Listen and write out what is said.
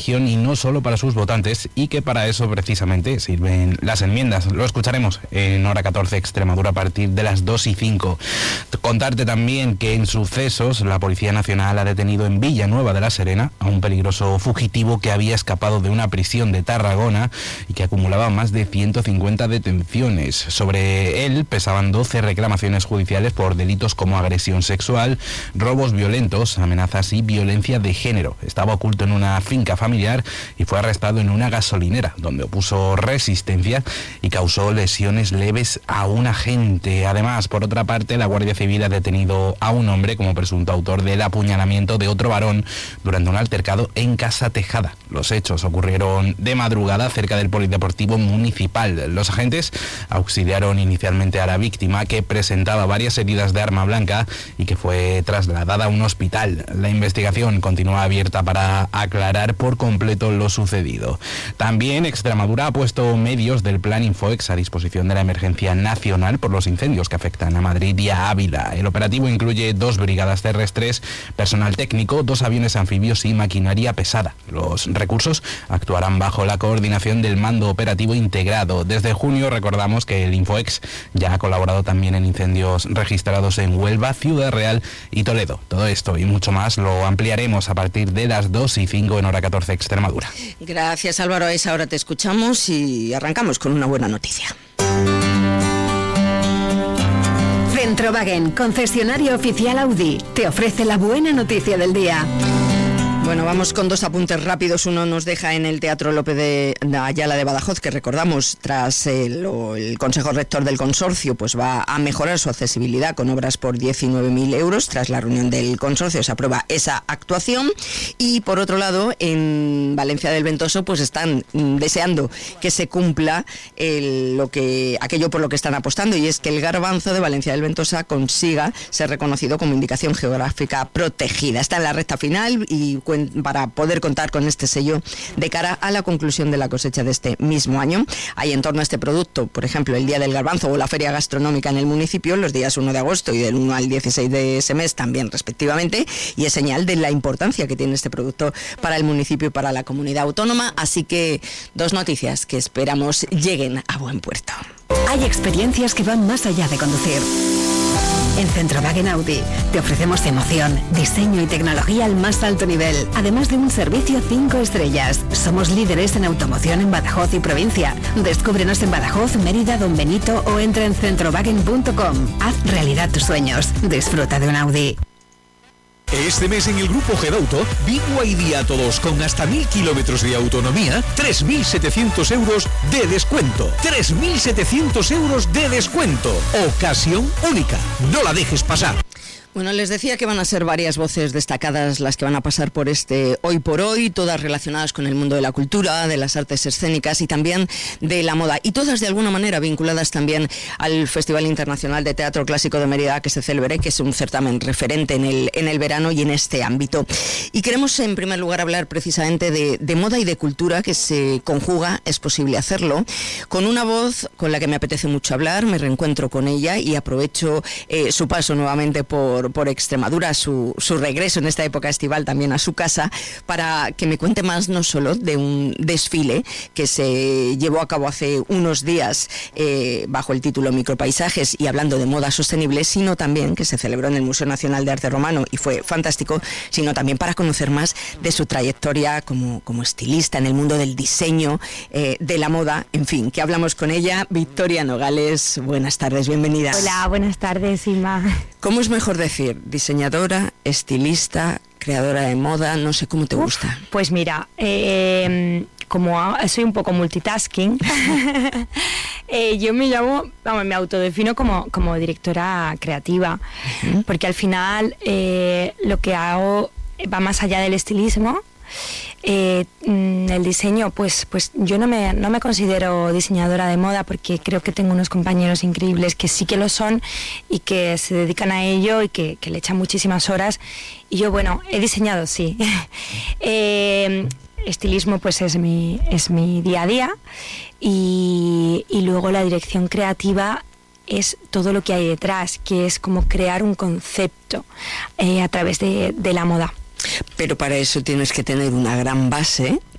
región y no solo para sus votantes, y que para eso precisamente sirven las enmiendas. Lo escucharemos en Hora 14 Extremadura a partir de las 2:05. Contarte también que en sucesos la Policía Nacional ha detenido en Villanueva de la Serena a un peligroso fugitivo que había escapado de una prisión de Tarragona y que acumulaba más de 150 detenciones. Sobre él pesaban 12 reclamaciones judiciales por delitos como agresión sexual, robos violentos, amenazas y violencia de género. Estaba oculto en una finca familiar y fue arrestado en una gasolinera, donde opuso resistencia y causó lesiones leves a un agente. Además, por otra parte, la Guardia Civil ha detenido a un hombre como presunto autor del apuñalamiento de otro varón durante un altercado en Casa Tejada. Los hechos ocurrieron de madrugada cerca del Polideportivo Municipal. Los agentes auxiliaron inicialmente a la víctima, que presentaba varias heridas de arma blanca y que fue trasladada a un hospital. La investigación continúa abierta para aclarar por completo lo sucedido. También Extremadura ha puesto medios del Plan Infoex a disposición de la emergencia nacional por los incendios que afectan a Madrid y a Ávila. El operativo incluye 2 brigadas terrestres, personal técnico, 2 aviones anfibios y maquinaria pesada. Los recursos actuarán bajo la coordinación del Mando Operativo Integrado. Desde junio recordamos que el Infoex ya ha colaborado también en incendios registrados en Huelva, Ciudad Real y Toledo. Todo esto y mucho más lo ampliaremos a partir de las 2:05 en Hora 14 Extremadura. Gracias, Álvaro. A esa hora te escuchamos y arrancamos con una buena noticia. Centrowagen, concesionario oficial Audi, te ofrece la buena noticia del día. Bueno, vamos con 2 apuntes rápidos. Uno nos deja en el Teatro López de Ayala de Badajoz, que recordamos, tras el Consejo Rector del Consorcio, pues va a mejorar su accesibilidad con obras por 19.000 euros. Tras la reunión del Consorcio se aprueba esa actuación. Y por otro lado, en Valencia del Ventoso, pues están deseando que se cumpla aquello por lo que están apostando, y es que el garbanzo de Valencia del Ventosa consiga ser reconocido como indicación geográfica protegida. Está en la recta final y para poder contar con este sello de cara a la conclusión de la cosecha de este mismo año. Hay en torno a este producto, por ejemplo, el Día del Garbanzo o la Feria Gastronómica en el municipio, los días 1 de agosto y del 1 al 16 de ese mes también respectivamente, y es señal de la importancia que tiene este producto para el municipio y para la comunidad autónoma. Así que 2 noticias que esperamos lleguen a buen puerto. Hay experiencias que van más allá de conducir. En Centrowagen Audi te ofrecemos emoción, diseño y tecnología al más alto nivel, además de un servicio 5 estrellas. Somos líderes en automoción en Badajoz y provincia. Descúbrenos en Badajoz, Mérida, Don Benito o entra en centrowagen.com. Haz realidad tus sueños. Disfruta de un Audi. Este mes en el Grupo Gedauto, BYD a todos con hasta 1.000 kilómetros de autonomía, 3.700 euros de descuento. 3.700 euros de descuento. Ocasión única. No la dejes pasar. Bueno, les decía que van a ser varias voces destacadas las que van a pasar por este Hoy por Hoy, todas relacionadas con el mundo de la cultura, de las artes escénicas y también de la moda, y todas de alguna manera vinculadas también al Festival Internacional de Teatro Clásico de Mérida, que se celebre, que es un certamen referente en el verano y en este ámbito. Y queremos en primer lugar hablar precisamente de moda y de cultura, que se conjuga, es posible hacerlo, con una voz con la que me apetece mucho hablar. Me reencuentro con ella y aprovecho su paso nuevamente por Extremadura, su regreso en esta época estival también a su casa, para que me cuente más no solo de un desfile que se llevó a cabo hace unos días bajo el título Micropaisajes y hablando de moda sostenible, sino también que se celebró en el Museo Nacional de Arte Romano y fue fantástico, sino también para conocer más de su trayectoria como estilista en el mundo del diseño, de la moda, en fin, que hablamos con ella. Victoria Nogales, buenas tardes, bienvenida. Hola, buenas tardes, Inma. ¿Cómo es mejor decir? Diseñadora, estilista, creadora de moda, no sé cómo te gusta. Pues mira, como soy un poco multitasking, yo me autodefino como directora creativa, porque al final lo que hago va más allá del estilismo. El diseño, pues yo no me considero diseñadora de moda, porque creo que tengo unos compañeros increíbles que sí que lo son y que se dedican a ello y que le echan muchísimas horas, y yo, bueno, he diseñado, sí. Estilismo pues es mi día a día, y luego la dirección creativa es todo lo que hay detrás, que es como crear un concepto a través de la moda. Pero para eso tienes que tener una gran base,